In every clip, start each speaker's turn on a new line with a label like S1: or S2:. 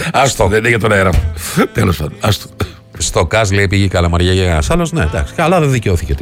S1: Άστο, δεν είναι για τον αέρα. Τέλος πάντων. Άστο.
S2: Στο ΚΑΣ λέει πήγε η Καλαμαριά για ένα άλλο. Ναι, εντάξει. Καλά, δεν δικαιώθηκε.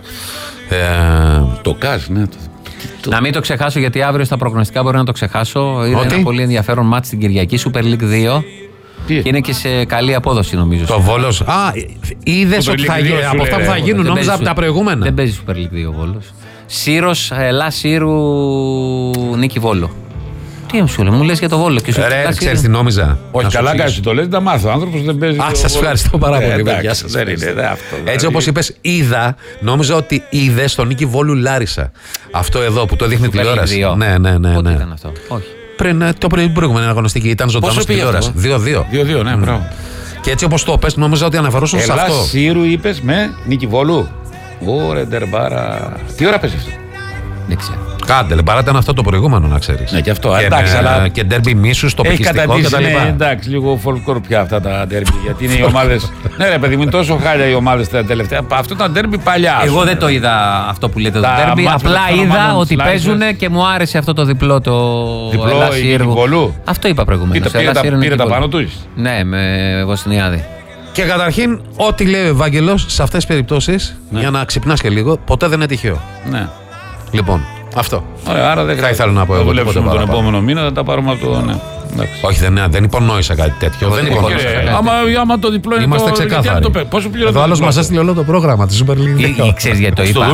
S1: Το ΚΑΣ, ναι.
S3: Να μην το ξεχάσω, γιατί αύριο στα προγνωστικά μπορεί να το ξεχάσω. Είναι ένα πολύ ενδιαφέρον μάτς στην Κυριακή, Super League 2. Και είναι και σε καλή απόδοση, νομίζω.
S2: Το Βόλος. Α, είδες ότι θα γίνει. Από αυτά που θα γίνουν, νόμιζα από τα προηγούμενα.
S3: Δεν παίζει Super League 2 ο Βόλος. Σύρος, Ελλάς Σύρου, Νίκη Βόλο. Τι σου λέει, μου λες για το Βόλο και σου
S2: λέει. Ξέρεις τι νόμιζα.
S1: Όχι, καλά κάνεις το λες, τα μάθω. Ο άνθρωπος δεν παίζει.
S2: Α, σας ευχαριστώ πάρα πολύ.
S1: Δεν είναι αυτό.
S2: Έτσι όπως είπες, είδα, νόμιζα ότι είδες τον Νίκη Βόλου Λάρισα. Αυτό εδώ που το δείχνει τηλεόραση.
S3: Ναι. Πότε ήταν αυτό? Όχι.
S2: Πριν το προηγούμενο αγωνιστική ήταν ζωντανό στην τηλεόραση.
S1: 2-2, ναι, μπράβο.
S2: Και έτσι όπως το πες, νόμιζα ότι αναφερόσουν σε αυτό.
S1: Ελλάς Σύρου είπες με Νίκη Βόλου. Ωρε ντερμπάρα. Τι ώρα παίζει αυτό?
S3: Δεν ξέρω.
S2: Κάντε, παρά ήταν αυτό το προηγούμενο, να ξέρεις.
S1: Ναι, και αυτό.
S2: Και,
S1: εντάξει, αλλά.
S2: Και ντέρμπι μίσους, τοπικιστικό κτλ.
S1: Ναι, εντάξει, λίγο folklore πια αυτά τα ντέρμπι. Γιατί είναι οι ομάδες. Ναι, ρε παιδί μου, είναι τόσο χάλια οι ομάδες τα τελευταία. Αυτό ήταν ντέρμπι παλιά.
S3: Εγώ δεν το είδα αυτό που λέτε το ντέρμπι. Απλά είδα ότι παίζουν και μου άρεσε αυτό το διπλό.
S1: Διπλό Βολού.
S3: Αυτό είπα προηγουμένως.
S1: Πήρε τα πάνω του.
S3: Ναι, με Βοσνιάδη.
S2: Και καταρχήν, ό,τι λέει ο Ευάγγελος σε αυτές τις περιπτώσεις, για να ξυπνάς και λίγο, ποτέ δεν είναι τυχαίο.
S1: Ναι.
S2: Λοιπόν, αυτό.
S1: Ωραία, άρα δεν
S2: θα ήθελα να πω εγώ.
S1: Θα δουλέψουμε τον επόμενο μήνα, θα τα πάρουμε από το. Ναι.
S2: Όχι, δεν υπονόησα κάτι τέτοιο. Δεν υπονόησα κάτι τέτοιο.
S1: Άμα το διπλό είναι.
S2: Είμαστε ξεκάθαροι.
S1: Πόσο πληρώνει?
S2: Ο άλλος μας έστειλε όλο το πρόγραμμα τη Super League.
S3: Ξέρεις γιατί το είπα?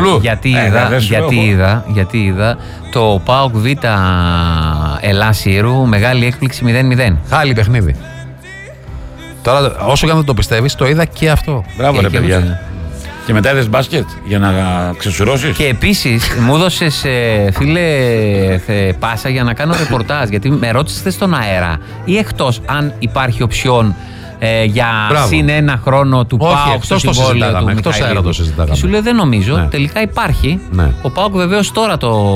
S3: Γιατί είδα το ΠΑΟΚ Β Ελλάς Σύρου, μεγάλη έκπληξη 0-0.
S2: Χάλι παιχνίδι. Τώρα, όσο και αν δεν το πιστεύεις, το είδα και αυτό.
S1: Μπράβο, ρε παιδιά. Και μετά είδες μπάσκετ για να ξεσουρώσεις.
S3: Και επίσης μου έδωσες, φίλε, πάσα για να κάνω ρεπορτάζ. Γιατί με ρώτησες στον αέρα ή εκτός αν υπάρχει οψιόν για συν ένα χρόνο του ΠΑΟΚ στο συμβόλαιο του
S2: εκτός αέρα το συζητάγαμε.
S3: Και σου λέω δεν νομίζω,
S2: ναι.
S3: Τελικά υπάρχει.
S2: Ναι.
S3: Ο ΠΑΟΚ βεβαίως τώρα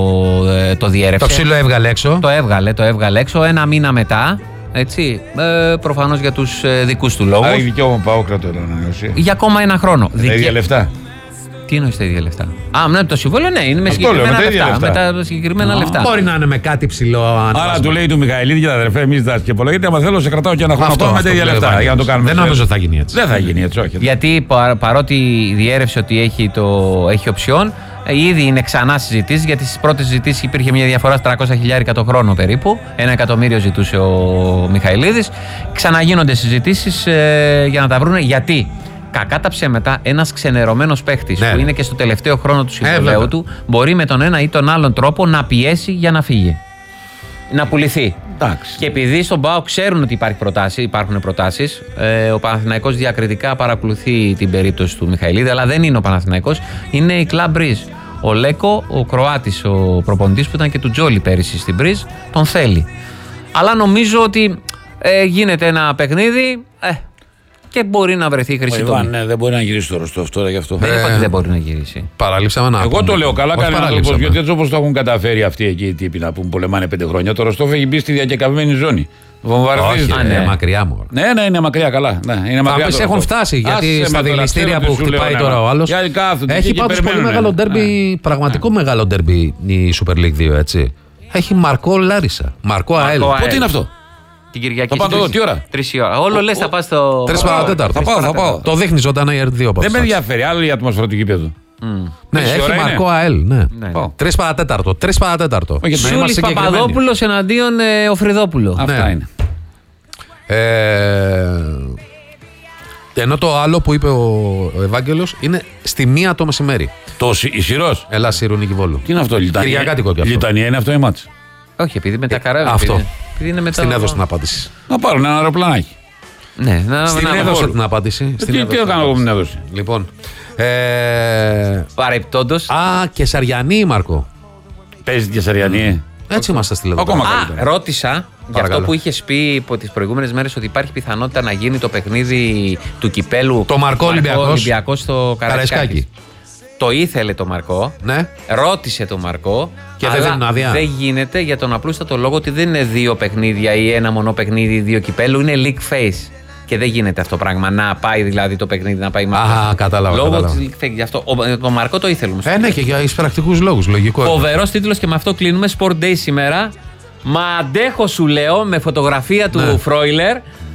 S3: το διέρευσε.
S2: Το ξύλο έβγαλε έξω.
S3: Το έβγαλε έξω ένα μήνα μετά. Έτσι, προφανώς για τους δικούς του λόγους.
S1: Άρα η δικαιώμα ΠΑΟΚ κρατώ να ανανεώσει.
S3: Για ακόμα ένα χρόνο.
S1: Τα ίδια λεφτά.
S3: Τι εννοείς τα ίδια λεφτά? Α, ναι, το συμβόλαιο ναι, είναι με συγκεκριμένα λεφτά. Με τα συγκεκριμένα λεφτά.
S2: Μπορεί να είναι με κάτι ψηλό.
S1: Άρα του λέει του Μιχαηλίδη και τα αδερφέ, εμείς δάσκε και πολλά. Γιατί άμα θέλω, σε κρατάω και ένα χρόνο αυτό με τα ίδια λεφτά. Για να το κάνουμε.
S2: Δεν νομίζω ότι θα γίνει έτσι.
S1: Δεν θα γίνει έτσι, όχι.
S3: Γιατί παρότι διέρευσε ότι έχει οψιόν, ήδη είναι ξανά συζητήσεις, γιατί στις πρώτες συζητήσεις υπήρχε μια διαφορά 300.000 το χρόνο περίπου. 1 εκατομμύριο ζητούσε ο Μιχαηλίδης. Ξαναγίνονται συζητήσεις για να τα βρούνε. Γιατί κακά τα ψέματα, ένας ξενερωμένος παίχτης που είναι και στο τελευταίο χρόνο του συμβολέου του μπορεί με τον ένα ή τον άλλον τρόπο να πιέσει για να φύγει. Να πουληθεί.
S1: Εντάξει.
S3: Και επειδή στον ΠΑΟΚ ξέρουν ότι υπάρχουν προτάσεις, ο Παναθηναϊκός διακριτικά παρακολουθεί την περίπτωση του Μιχαηλίδη, αλλά δεν είναι ο Παναθηναϊκός, είναι η Club Breeze. Ο Λέκο, ο Κροάτης, ο προπονητής που ήταν και του Τζόλι πέρυσι στην Breeze, τον θέλει. Αλλά νομίζω ότι γίνεται ένα παιχνίδι και μπορεί να βρεθεί χρυσή τομή.
S1: Ναι, δεν μπορεί να γυρίσει το Ροστόφ τώρα γι' αυτό.
S3: Δεν είπα ότι δεν μπορεί να γυρίσει.
S2: Παραλείψαμε να
S1: Εγώ το λέω καλά, κάνει να το πω. Γιατί έτσι όπως το έχουν καταφέρει αυτοί εκεί οι τύποι να πούμε πολεμάνε 5 χρόνια, το Ροστόφ έχει μπει στη διακεκαμένη ζώνη.
S2: Όχι, είναι μακριά μου.
S1: Ναι, είναι μακριά, καλά.
S2: Έχουν φτάσει γιατί στα δηληστήρια που χτυπάει τώρα ο άλλος. Έχει πάντως πολύ μεγάλο ντέρμπι, πραγματικό μεγάλο ντέρμπι η Super League 2, έτσι. Έχει Μαρκό Λάρισα, Μαρκό ΑΕΛ.
S1: Πότε είναι αυτό?
S3: Την Κυριακή.
S1: Θα πάω τι ώρα?
S3: 3 η ώρα. Όλο λες θα πας στο.
S2: 3 παρατέταρτο.
S1: Θα πάω.
S2: Το δείχνει ζωντανά η R2.
S1: Δεν με ενδιαφέρει, άλλη η ατμόσφαιρα του γήπεδου.
S2: Ναι, έχει Μαρκό ΑΕΛ. 3 παρατέταρτο.
S3: Σούλης Παπαδόπουλος εναντίον Οφριδόπουλο.
S1: Αυτά είναι.
S2: Ενώ το άλλο που είπε ο Ευάγγελος είναι στη 1 το μεσημέρι.
S1: Το Ισηρός.
S2: Ελλάς Σύρου Νίκη Βόλου.
S1: Τι είναι αυτό, Λιτανία?
S2: Κυριακάτικο κι αυτό.
S1: Λιτανία είναι αυτό η μάτς.
S3: Όχι, επειδή με τα καράβια.
S2: Αυτό.
S3: Στην
S2: έδωσε την απάντηση.
S1: Να πάρουν ένα αεροπλανάκι.
S3: Ναι,
S2: στην έδωσε την απάντηση.
S1: Τι έκανα εγώ που την έδωσε.
S2: Λοιπόν.
S3: Παρεπτόντως.
S2: Και Σαριανή, Μάρκο.
S1: Παίζει και Σαριανή.
S2: Έτσι είμαστε στη Λεδό.
S1: Ακόμα καλύτερα.
S3: Ρώτησα για αυτό που είχες πει από τις προηγούμενες μέρες, ότι υπάρχει πιθανότητα να γίνει το παιχνίδι του κυπέλου.
S2: Το Μαρκό
S3: Ολυμπιακός στο Καραϊσκάκι. Το ήθελε το Μαρκό.
S2: Ναι.
S3: Ρώτησε το Μαρκό.
S2: Και
S3: δεν γίνεται για τον απλούστατο λόγο ότι δεν είναι 2 παιχνίδια ή ένα μονό παιχνίδι, 2 κυπέλου. Είναι league phase. Και δεν γίνεται αυτό το πράγμα. Να πάει δηλαδή το παιχνίδι, να πάει μάλλον.
S2: Κατάλαβα.
S3: Λόγω της league phase. Γι' αυτό το Μαρκό το ήθελε.
S2: Ναι, και για πρακτικούς λόγους. Λογικό.
S3: Φοβερός τίτλος και με αυτό κλείνουμε. Sport Day σήμερα. Μα αντέχω, σου λέω, με φωτογραφία του Φρόιλερ.